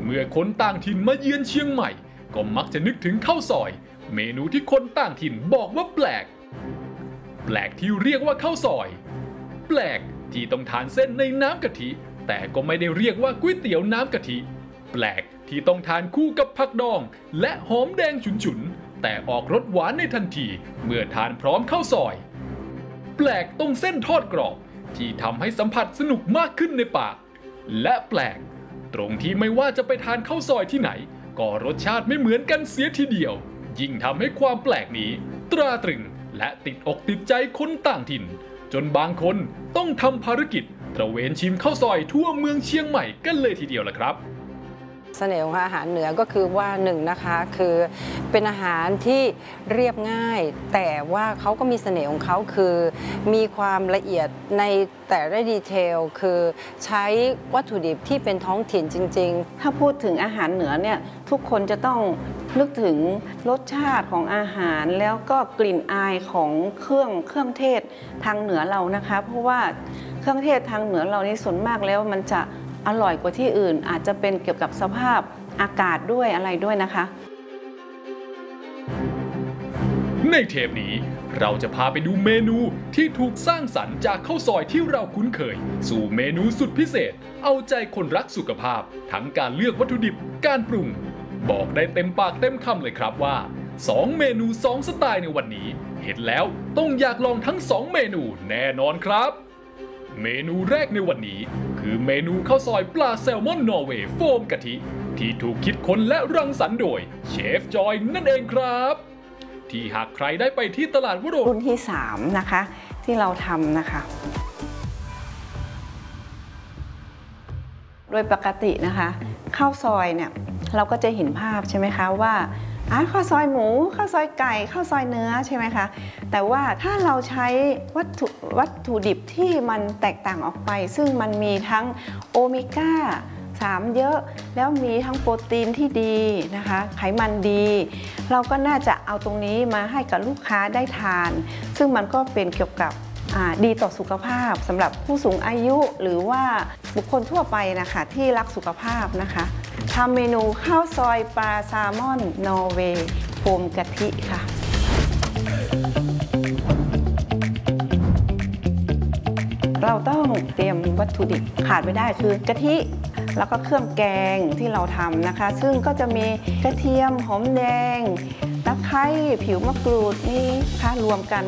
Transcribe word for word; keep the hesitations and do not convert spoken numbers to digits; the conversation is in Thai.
เมื่อคนต่างถิ่นมาเยือนเชียงใหม่ก็มักจะนึกถึงข้าวซอยเมนูที่คนต่างถิ่นบอกว่าแปลกแปลกที่เรียกว่าข้าวซอยแปลกที่ต้องทานเส้นในน้ำกะทิแต่ก็ไม่ได้เรียกว่าก๋วยเตี๋ยวน้ำกะทิแปลกที่ต้องทานคู่กับผักดองและหอมแดงฉุนๆแต่ออกรสหวานในทันทีเมื่อทานพร้อมข้าวซอยแปลกตรงเส้นทอดกรอบที่ทำให้สัมผัสสนุกมากขึ้นในปากและแปลกตรงที่ไม่ว่าจะไปทานข้าวซอยที่ไหนก็รสชาติไม่เหมือนกันเสียทีเดียวยิ่งทำให้ความแปลกนี้ตราตรึงและติดอกติดใจคนต่างถิ่นจนบางคนต้องทำภารกิจตระเวนชิมข้าวซอยทั่วเมืองเชียงใหม่กันเลยทีเดียวล่ะครับเสน่ห์ของอาหารเหนือก็คือว่าหนึ่งนะคะคือเป็นอาหารที่เรียบง่ายแต่ว่าเขาก็มีเสน่ห์ของเขาคือมีความละเอียดในแต่ละดีเทลคือใช้วัตถุดิบที่เป็นท้องถิ่นจริงๆถ้าพูดถึงอาหารเหนือเนี่ยทุกคนจะต้องนึกถึงรสชาติของอาหารแล้วก็กลิ่นอายของเครื่องเครื่องเทศทางเหนือเรานะคะเพราะว่าเครื่องเทศทางเหนือเรานี่ส่วนมากแล้วมันจะอร่อยกว่าที่อื่นอาจจะเป็นเกี่ยวกับสภาพอากาศด้วยอะไรด้วยนะคะในเทปนี้เราจะพาไปดูเมนูที่ถูกสร้างสรรค์จากข้าวซอยที่เราคุ้นเคยสู่เมนูสุดพิเศษเอาใจคนรักสุขภาพทั้งการเลือกวัตถุดิบการปรุงบอกได้เต็มปากเต็มคำเลยครับว่าสองเมนูสองสไตล์ในวันนี้เห็นแล้วต้องอยากลองทั้งสองเมนูแน่นอนครับเมนูแรกในวันนี้คือเมนูข้าวซอยปลาแซลมอนนอร์เวย์โฟมกะทิที่ถูกคิดค้นและรังสรรค์โดยเชฟจอยนั่นเองครับที่หากใครได้ไปที่ตลาดวโรรุ่นที่สามนะคะที่เราทำนะคะโดยปกตินะคะข้าวซอยเนี่ยเราก็จะเห็นภาพใช่ไหมคะว่าข้าวซอยหมูข้าวซอยไก่ข้าวซอยเนื้อใช่ไหมคะแต่ว่าถ้าเราใช้วัตถุวัตถุดิบที่มันแตกต่างออกไปซึ่งมันมีทั้งโอเมก้าสามเยอะแล้วมีทั้งโปรตีนที่ดีนะคะไขมันดีเราก็น่าจะเอาตรงนี้มาให้กับลูกค้าได้ทานซึ่งมันก็เป็นเกี่ยวกับดีต่อสุขภาพสำหรับผู้สูงอายุหรือว่าบุคคลทั่วไปนะคะที่รักสุขภาพนะคะทำเมนูข้าวซอยปลาแซลมอนนอร์เวย์โฟมกะทิค่ะเราต้องเตรียมวัตถุดิบขาดไม่ได้คือกะทิแล้วก็เครื่องแกงที่เราทำนะคะซึ่งก็จะมีกระเทียมหอมแดงตะไคร้ผิวมะกรูดนี่ค่ะรวมกัน